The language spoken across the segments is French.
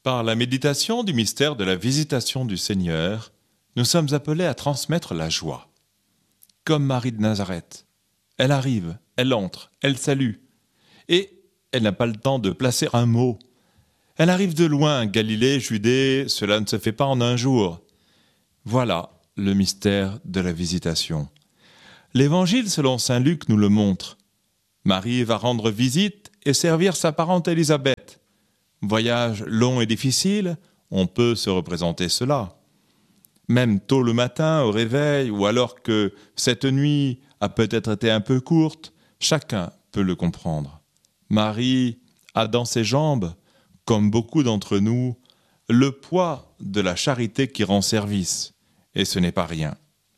Par la méditation du mystère de la visitation du Seigneur, nous sommes appelés à transmettre la joie. Comme Marie de Nazareth, elle arrive, elle entre, elle salue, et elle n'a pas le temps de placer un mot. Elle arrive de loin, Galilée, Judée, cela ne se fait pas en un jour. Voilà le mystère de la visitation. L'Évangile selon saint Luc nous le montre. Marie va rendre visite et servir sa parente Élisabeth. Voyage long et difficile, on peut se représenter cela. Même tôt le matin, au réveil, ou alors que cette nuit a peut-être été un peu courte, chacun peut le comprendre. Marie a dans ses jambes, comme beaucoup d'entre nous, le poids de la charité qui rend service, et ce n'est pas rien.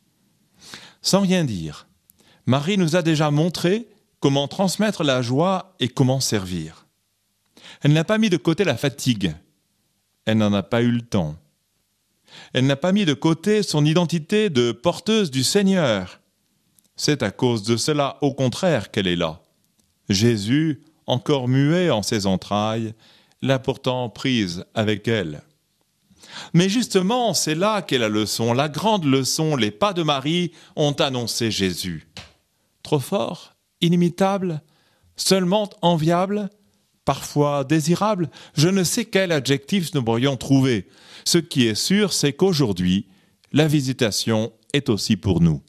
Sans rien dire, Marie nous a déjà montré comment transmettre la joie et comment servir. Elle n'a pas mis de côté la fatigue. Elle n'en a pas eu le temps. Elle n'a pas mis de côté son identité de porteuse du Seigneur. C'est à cause de cela, au contraire, qu'elle est là. Jésus, encore muet en ses entrailles, l'a pourtant prise avec elle. Mais justement, c'est là qu'est la leçon, la grande leçon. Les pas de Marie ont annoncé Jésus. Trop fort, inimitable, seulement enviable, parfois désirable, je ne sais quel adjectif nous pourrions trouver. Ce qui est sûr, c'est qu'aujourd'hui, la visitation est aussi pour nous.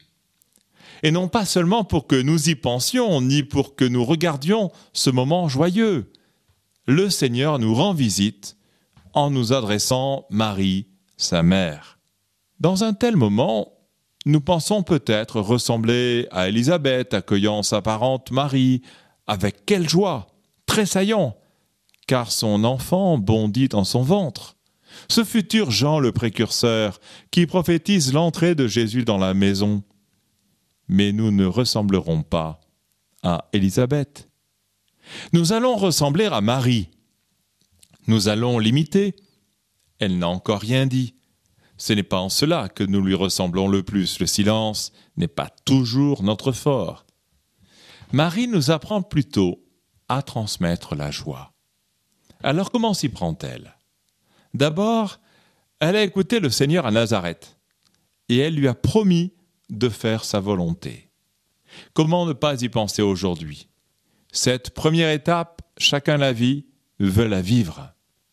Et non pas seulement pour que nous y pensions, ni pour que nous regardions ce moment joyeux. Le Seigneur nous rend visite en nous adressant Marie, sa mère. Dans un tel moment, nous pensons peut-être ressembler à Élisabeth accueillant sa parente Marie. Avec quelle joie, tressaillant, car son enfant bondit dans son ventre. Ce futur Jean le précurseur qui prophétise l'entrée de Jésus dans la maison. Mais nous ne ressemblerons pas à Élisabeth. Nous allons ressembler à Marie. Nous allons l'imiter. Elle n'a encore rien dit. Ce n'est pas en cela que nous lui ressemblons le plus. Le silence n'est pas toujours notre fort. Marie nous apprend plutôt à transmettre la joie. Alors comment s'y prend-elle ? D'abord, elle a écouté le Seigneur à Nazareth et elle lui a promis de faire sa volonté. Comment ne pas y penser aujourd'hui ? Cette première étape, chacun la vit, veut la vivre.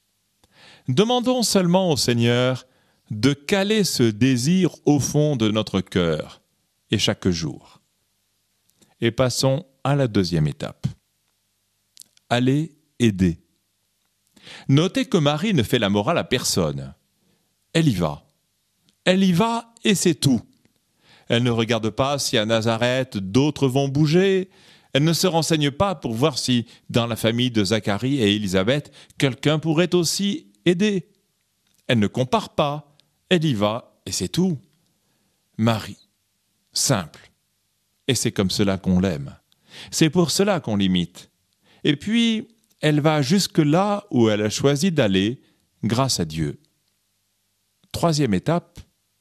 Demandons seulement au Seigneur de caler ce désir au fond de notre cœur et chaque jour. Et passons à la deuxième étape. Allez aider. Notez que Marie ne fait la morale à personne. Elle y va. Elle y va et c'est tout. Elle ne regarde pas si à Nazareth d'autres vont bouger. Elle ne se renseigne pas pour voir si dans la famille de Zacharie et Élisabeth, quelqu'un pourrait aussi aider. Elle ne compare pas. Elle y va et c'est tout. Marie, simple. Et c'est comme cela qu'on l'aime. C'est pour cela qu'on l'imite. Et puis, elle va jusque là où elle a choisi d'aller, grâce à Dieu. Troisième étape,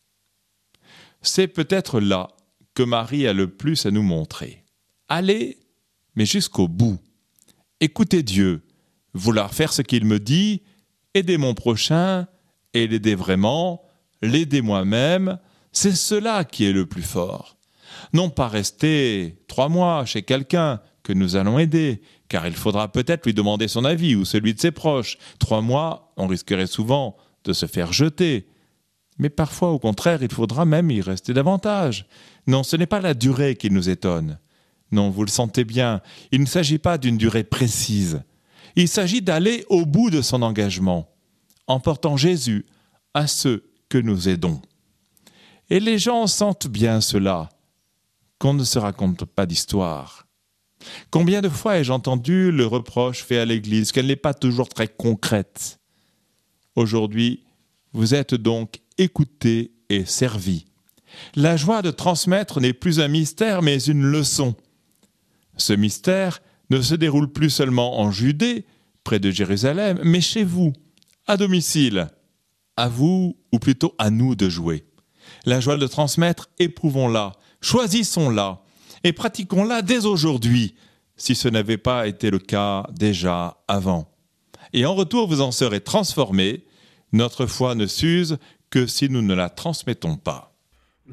c'est peut-être là que Marie a le plus à nous montrer. Aller, mais jusqu'au bout. Écouter Dieu, vouloir faire ce qu'il me dit, aider mon prochain, et l'aider vraiment, l'aider moi-même, c'est cela qui est le plus fort. Non pas rester 3 mois chez quelqu'un que nous allons aider, car il faudra peut-être lui demander son avis ou celui de ses proches. 3 mois, on risquerait souvent de se faire jeter. Mais parfois, au contraire, il faudra même y rester davantage. Non, ce n'est pas la durée qui nous étonne. Non, vous le sentez bien, il ne s'agit pas d'une durée précise. Il s'agit d'aller au bout de son engagement, en portant Jésus à ceux que nous aidons. Et les gens sentent bien cela, qu'on ne se raconte pas d'histoire. Combien de fois ai-je entendu le reproche fait à l'Église qu'elle n'est pas toujours très concrète ? Aujourd'hui, vous êtes donc écoutés et servis. La joie de transmettre n'est plus un mystère, mais une leçon. Ce mystère ne se déroule plus seulement en Judée, près de Jérusalem, mais chez vous, à domicile. À vous, ou plutôt à nous de jouer. La joie de transmettre, éprouvons-la, choisissons-la et pratiquons-la dès aujourd'hui, si ce n'avait pas été le cas déjà avant. et en retour vous en serez transformés. Notre foi ne s'use que si nous ne la transmettons pas.